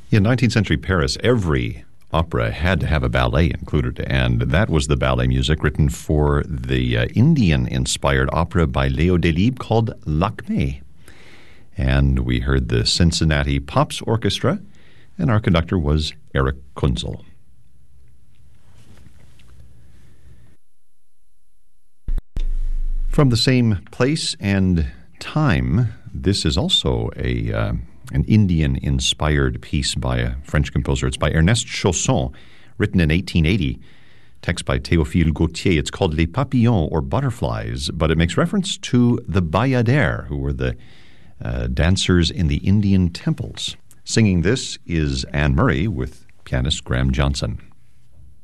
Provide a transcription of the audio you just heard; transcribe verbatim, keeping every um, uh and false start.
In nineteenth century Paris, every opera had to have a ballet included, and that was the ballet music written for the uh, Indian-inspired opera by Leo Delibes called Lakmé. And we heard the Cincinnati Pops Orchestra, and our conductor was Eric Kunzel. From the same place and time, this is also a uh, an Indian-inspired piece by a French composer. It's by Ernest Chausson, written in eighteen eighty. Text by Théophile Gautier. It's called Les Papillons, or Butterflies, but it makes reference to the Bayadères, who were the uh, dancers in the Indian temples. Singing this is Anne Murray with pianist Graham Johnson.